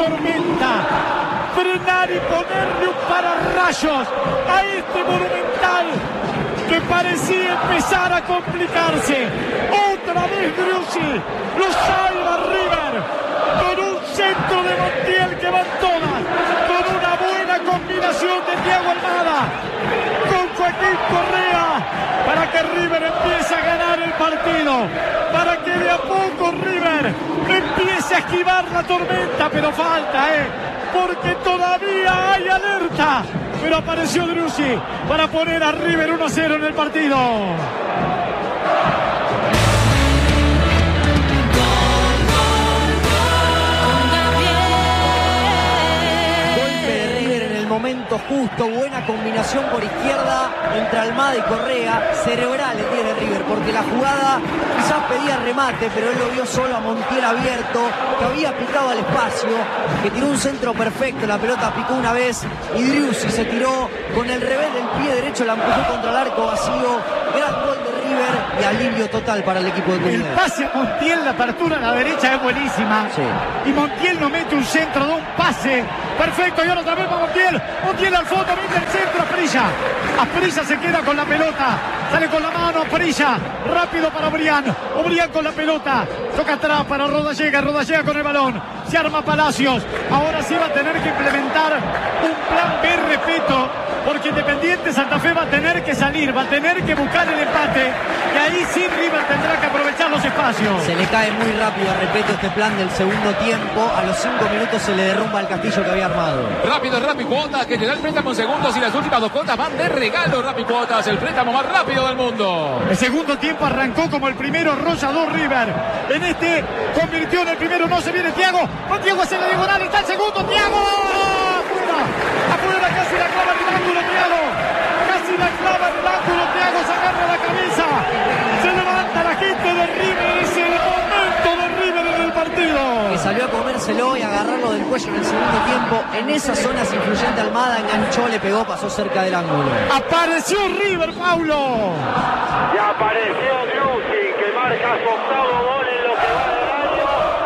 tormenta, frenar y ponerle un pararrayos a este Monumental que parecía empezar a complicarse. Otra vez Driussi lo salva River con un centro de Montiel que van todas, con una buena combinación de Thiago Almada con Joaquín Correa, para que River empiece a ganar el partido, para que de a poco River empiece a esquivar la tormenta, pero falta, porque todavía hay alerta. Pero apareció Driussi para poner a River 1-0 en el partido. Momento justo, buena combinación por izquierda entre Almada y Correa, cerebral le tiene River, porque la jugada quizás pedía remate, pero él lo vio solo a Montiel abierto, que había picado al espacio, que tiró un centro perfecto, la pelota picó una vez y Driussi se tiró con el revés del pie derecho, la empujó contra el arco vacío, gran gol de River y alivio total para el equipo de Comunidad. El pase a Montiel, la apertura a la derecha es buenísima, sí. Y Montiel no mete un centro, da un pase perfecto, y ahora otra vez para Montiel al fondo, mete el centro, Asprilla se queda con la pelota, sale con la mano Asprilla, rápido para Obrián con la pelota, toca atrás para Rodallega con el balón, se arma Palacios, ahora sí va a tener que implementar un plan B, repito, porque Independiente Santa Fe va a tener que salir, va a tener que buscar el empate, y ahí sí River tendrá que aprovechar los espacios. Se le cae muy rápido, repito, este plan del segundo tiempo, a los 5 minutos se le derrumba el castillo que había armado. Rápido Rappi Cuotas, que te da el préstamo en segundos y las últimas 2 cuotas van de regalo. Rappi Cuotas, el préstamo más rápido del mundo. El segundo tiempo arrancó como el primero, arrollador River. En este convirtió en el primero, no se viene Thiago. Con Thiago hacia la diagonal, está el segundo, Thiago. Afuera, casi la clava en el ángulo, Thiago. Casi la clava en el ángulo, Thiago se agarra la cabeza. Se levanta la gente de River, es el momento de River en el partido. Que salió a comérselo y agarrarlo del cuello en el segundo tiempo. En esas zonas influyente Almada enganchó, le pegó, pasó cerca del ángulo. Apareció River, Paulo. Y apareció Driussi, que marca su octavo gol en lo que va del año.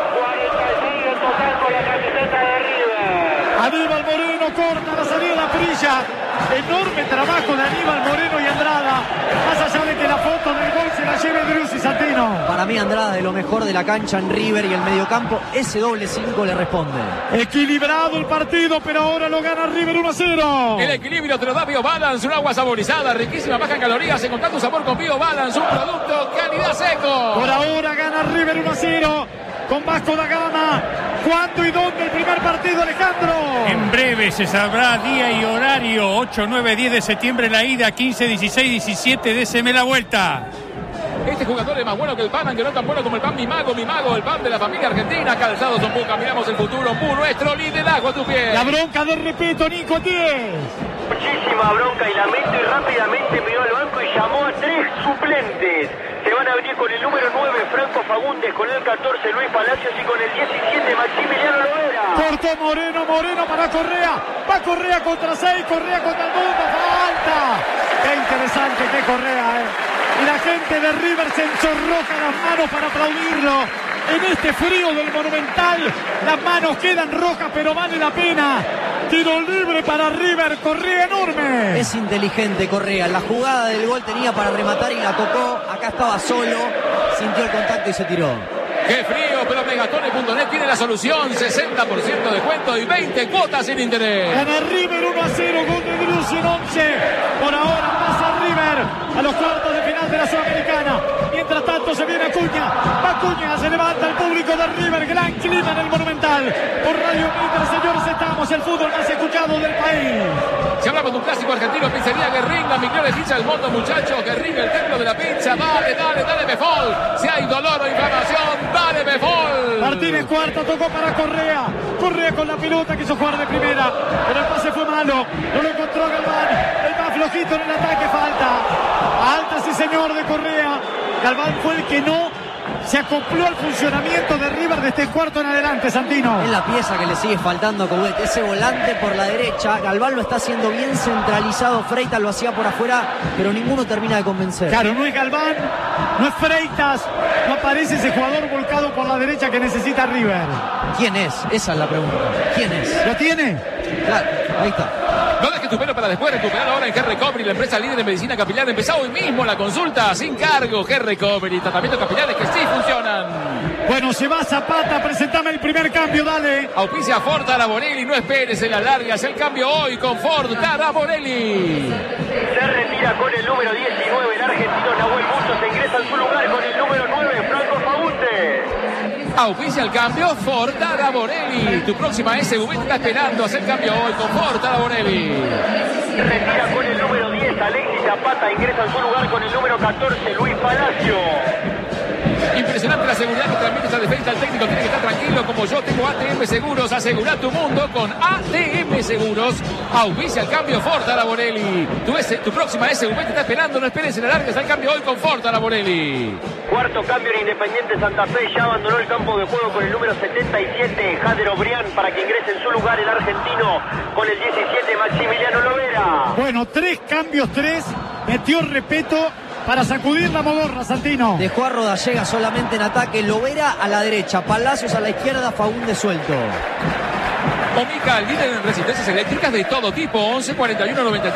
46 en total con la camiseta de River. Aníbal Moreno corta la salida de Asprilla. Enorme trabajo de Aníbal Moreno y Andrada. Más allá de que la foto del gol se la lleve Driussi, Santino. Para mí Andrada de lo mejor de la cancha en River, y el mediocampo, ese doble 5 le responde. Equilibrado el partido, pero ahora lo gana River 1-0. El equilibrio te lo da BioBalance, un agua saborizada, riquísima, baja en calorías, encontrar tu sabor con BioBalance, un producto calidad seco. Por ahora gana River 1-0 con Vasco da Gama. ¿Cuándo y dónde el primer partido, Alejandro? En breve se sabrá día y horario. 8, 9, 10 de septiembre la ida, 15, 16, 17 déceme la vuelta. Este jugador es más bueno que el pan, aunque no tan bueno como el pan Mi Mago, el pan de la familia argentina. Calzados Ombú, miramos el futuro, Ombú, nuestro liderazgo a tus pies. La bronca de respeto, Nico 10. Muchísima bronca y lamento, y rápidamente miró al banco y llamó a 3 suplentes. Se van a venir con el número 9, Franco Fagundes, con el 14, Luis Palacios, y con el 17, Maximiliano Lovera. Cortó Moreno para Correa. Va Correa contra 6, Correa contra el mundo. Falta. Qué interesante que Correa, Y la gente de River se ensorroja las manos para aplaudirlo. En este frío del Monumental, las manos quedan rojas, pero vale la pena. Tiro libre para River, Correa enorme. Es inteligente Correa, la jugada del gol tenía para rematar y la tocó. Acá estaba solo, sintió el contacto y se tiró. ¡Qué frío! Pero Megatone.net tiene la solución. 60% de descuento y 20 cuotas sin interés. Gana River 1-0, gol de Driussi en 11. Por ahora pasa River a los cuartos de final de la Sudamericana. Mientras tanto se viene Acuña. Acuña, se levanta el público de River. Gran clima en el Monumental. Por Radio Mitre, señores, estamos el fútbol más escuchado del país. Si hablamos de un clásico argentino, pizzería Guerrín, la mejor pizza del mundo, muchachos. Guerrín, el templo de la pizza. Dale, Befol. Si hay dolor o inflamación, dale, Befol. Martínez cuarta, tocó para Correa. Correa con la pelota, quiso jugar de primera, pero el pase fue malo. No lo encontró Galván. El más flojito en el ataque, falta. Alta, sí señor, de Correa. Galván fue el que no se acopló al funcionamiento de River desde el cuarto en adelante, Santino. Es la pieza que le sigue faltando a Coudet, ese volante por la derecha. Galván lo está haciendo bien centralizado, Freitas lo hacía por afuera, pero ninguno termina de convencer. Claro, no es Galván, no es Freitas, no aparece ese jugador volcado por la derecha que necesita River. ¿Quién es? Esa es la pregunta. ¿Quién es? ¿Lo tiene? Claro, ahí está. No dejes tu pelo para después, recuperar ahora en G-Recovery, la empresa líder en medicina capilar. Empezá hoy mismo la consulta sin cargo. G-Recovery, tratamientos capilares que sí funcionan. Bueno, se va Zapata, presentame el primer cambio, dale. Auspicia Ford Taraborelli, no esperes en las largas. El cambio hoy con Ford Taraborelli. Se retira con el número 19 el argentino Nahuel Bustos, se ingresa en su lugar con el número 9 Franco Fagundes. Auspicia el cambio Ford Taraborelli. Tu próxima SUV te está esperando. Hacer cambio hoy con Ford Taraborelli. Se retira con el número 10 Alexis Zapata, ingresa en su lugar con el número 14 Luis Palacio. Impresionante la seguridad que transmite esta defensa. El técnico tiene que estar tranquilo como yo. Tengo ATM Seguros. Asegura tu mundo con ATM Seguros. Auspicia el cambio Ford Taraborelli. Tu próxima SUV te está esperando. No esperes en el larga. Está el cambio hoy con Ford Taraborelli. Cuarto cambio en Independiente Santa Fe. Ya abandonó el campo de juego con el número 77 Jader Obrián para que ingrese en su lugar el argentino con el 17 Maximiliano Lovera. Bueno, 3 cambios, 3. Metió Repeto para sacudir la modorra, Santino. Dejó a Rodallega solamente en ataque. Lovera a la derecha, Palacios a la izquierda, Fagundes suelto. Omica, líder en resistencias eléctricas de todo tipo. 11 41 93